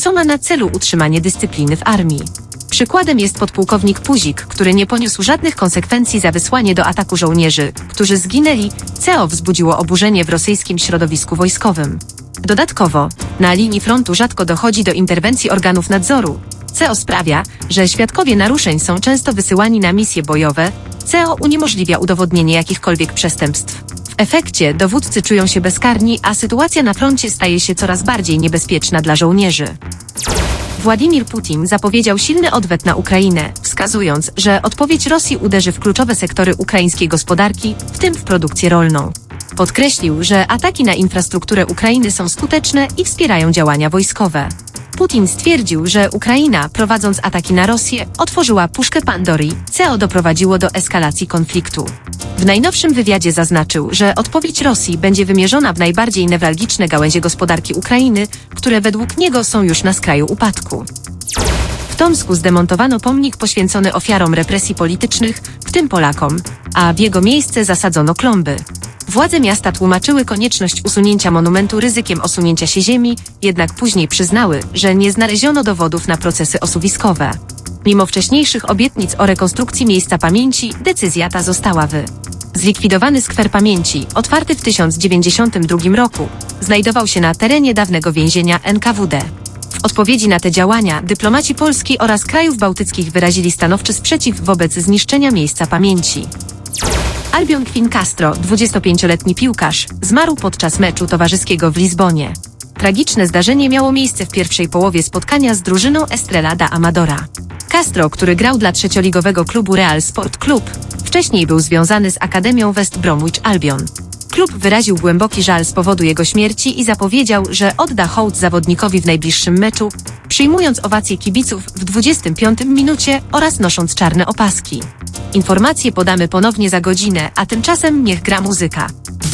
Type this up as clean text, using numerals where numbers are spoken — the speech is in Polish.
co ma na celu utrzymanie dyscypliny w armii. Przykładem jest podpułkownik Puzik, który nie poniósł żadnych konsekwencji za wysłanie do ataku żołnierzy, którzy zginęli, co wzbudziło oburzenie w rosyjskim środowisku wojskowym. Dodatkowo, na linii frontu rzadko dochodzi do interwencji organów nadzoru, co sprawia, że świadkowie naruszeń są często wysyłani na misje bojowe, co uniemożliwia udowodnienie jakichkolwiek przestępstw. W efekcie dowódcy czują się bezkarni, a sytuacja na froncie staje się coraz bardziej niebezpieczna dla żołnierzy. Władimir Putin zapowiedział silny odwet na Ukrainę, wskazując, że odpowiedź Rosji uderzy w kluczowe sektory ukraińskiej gospodarki, w tym w produkcję rolną. Podkreślił, że ataki na infrastrukturę Ukrainy są skuteczne i wspierają działania wojskowe. Putin stwierdził, że Ukraina, prowadząc ataki na Rosję, otworzyła puszkę Pandory, co doprowadziło do eskalacji konfliktu. W najnowszym wywiadzie zaznaczył, że odpowiedź Rosji będzie wymierzona w najbardziej newralgiczne gałęzie gospodarki Ukrainy, które według niego są już na skraju upadku. W Tomsku zdemontowano pomnik poświęcony ofiarom represji politycznych, w tym Polakom, a w jego miejsce zasadzono klomby. Władze miasta tłumaczyły konieczność usunięcia monumentu ryzykiem osunięcia się ziemi, jednak później przyznały, że nie znaleziono dowodów na procesy osuwiskowe. Mimo wcześniejszych obietnic o rekonstrukcji miejsca pamięci, decyzja ta została Zlikwidowany skwer pamięci, otwarty w 1992 roku, znajdował się na terenie dawnego więzienia NKWD. W odpowiedzi na te działania dyplomaci Polski oraz krajów bałtyckich wyrazili stanowczy sprzeciw wobec zniszczenia miejsca pamięci. Albion Quinn Castro, 25-letni piłkarz, zmarł podczas meczu towarzyskiego w Lizbonie. Tragiczne zdarzenie miało miejsce w pierwszej połowie spotkania z drużyną Estrela da Amadora. Castro, który grał dla trzecioligowego klubu Real Sport Club, wcześniej był związany z Akademią West Bromwich Albion. Klub wyraził głęboki żal z powodu jego śmierci i zapowiedział, że odda hołd zawodnikowi w najbliższym meczu, przyjmując owację kibiców w 25 minucie oraz nosząc czarne opaski. Informacje podamy ponownie za godzinę, a tymczasem niech gra muzyka.